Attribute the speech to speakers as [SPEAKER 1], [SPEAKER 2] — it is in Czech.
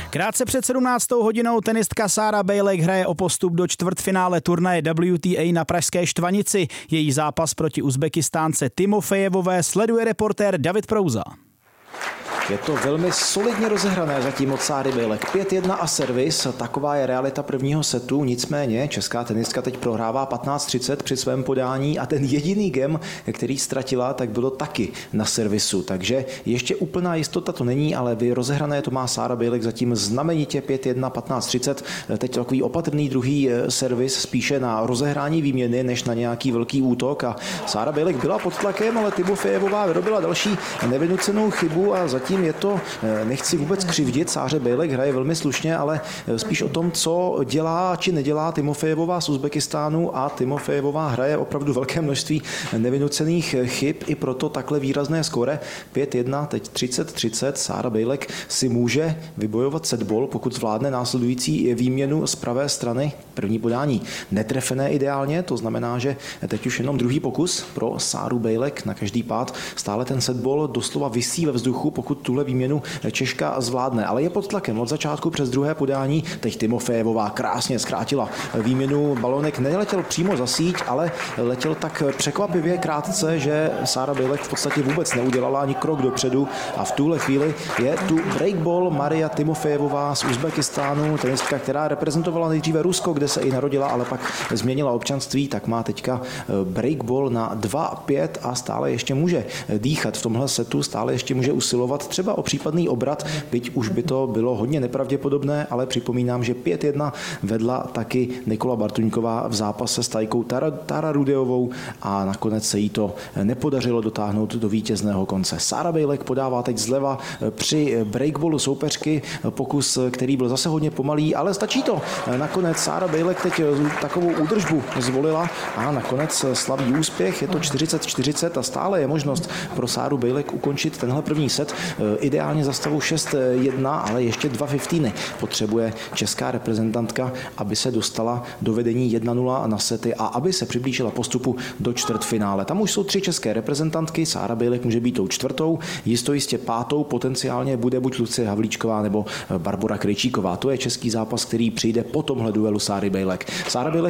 [SPEAKER 1] Krátce před 17. hodinou tenistka Sára Bejlek hraje o postup do čtvrtfinále turnaje WTA na pražské Štvanici. Její zápas proti Uzbekistánce Timofejevové sleduje reportér David Prouza.
[SPEAKER 2] Je to velmi solidně rozehrané zatím od Sáry Bejlek. 5-1 a servis, taková je realita prvního setu, nicméně česká tenistka teď prohrává 15-30 při svém podání a ten jediný game, který ztratila, tak bylo taky na servisu. Takže ještě úplná jistota to není, ale rozehrané to má Sára Bejlek zatím znamenitě 5-1, 15-30. Teď takový opatrný druhý servis, spíše na rozehrání výměny, než na nějaký velký útok. A Sára Bejlek byla pod tlakem, ale Timofejevová vyrobila další nevynucenou chybu a zatím je to, nechci vůbec křivdit, Sáře Bejlek hraje velmi slušně, ale spíš o tom, co dělá či nedělá Timofejevová z Uzbekistánu, a Timofejevová hraje opravdu velké množství nevynucených chyb, i proto takhle výrazné skóre 5-1, teď 30-30. Sára Bejlek si může vybojovat setball, pokud zvládne následující výměnu z pravé strany. První podání netrefené ideálně, to znamená, že teď už jenom druhý pokus pro Sáru Bejlek na každý pád. Stále ten setball doslova visí ve vzduchu, pokud tuhle výměnu Češka zvládne, ale je pod tlakem od začátku přes druhé podání. Teď Timofejevová krásně zkrátila výměnu, balonek neletěl přímo za síť, ale letěl tak překvapivě krátce, že Sára Bejlek v podstatě vůbec neudělala ani krok dopředu a v tuhle chvíli je tu breakball Maria Timofejevová z Uzbekistánu, tenistka, která reprezentovala nejdříve Rusko, kde se i narodila, ale pak změnila občanství, tak má teďka breakball na 2-5 a stále ještě může dýchat v tomhle setu, stále ještě může usilovat třeba o případný obrat, byť už by to bylo hodně nepravděpodobné, ale připomínám, že 5-1 vedla taky Nikola Bartuňková v zápase s Tajkou Tara Rudeovou a nakonec se jí to nepodařilo dotáhnout do vítězného konce. Sára Bejlek podává teď zleva při breakballu soupeřky, pokus, který byl zase hodně pomalý, ale stačí to. Nakonec Sára Bejlek teď takovou údržbu zvolila a nakonec slaví úspěch. Je to 40-40 a stále je možnost pro Sáru Bejlek ukončit tenhle první set. Ideálně za stavu 6-1, ale ještě 2-15 potřebuje česká reprezentantka, aby se dostala do vedení 1-0 na sety a aby se přiblížila postupu do čtvrtfinále. Tam už jsou 3 české reprezentantky, Sára Bejlek může být tou čtvrtou, jistě pátou, potenciálně bude buď Lucie Havlíčková nebo Barbora Krejčíková. To je český zápas, který přijde po tomhle duelu Sáry Bejlek. Sára Bejlek